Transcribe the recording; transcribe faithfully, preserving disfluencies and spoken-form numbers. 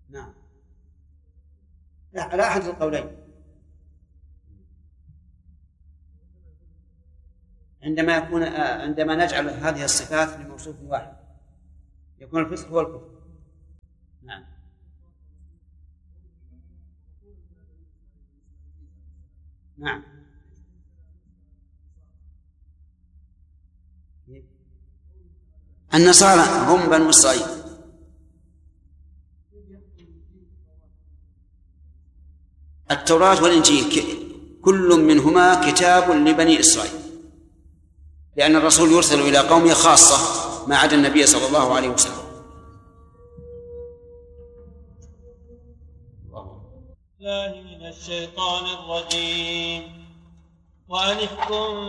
نعم، على أحد القولين. عندما يكون عندما نجعل هذه الصفات لموصوف واحد يكون الفسق هو الكفر. نعم. نعم. النصارى هم بنو إسرائيل. التوراة والإنجيل كل منهما كتاب لبني إسرائيل، لأن الرسول يرسل إلى قومه خاصة ما عدا النبي صلى الله عليه وسلم. الله من الشيطان الرجيم. وأن احكم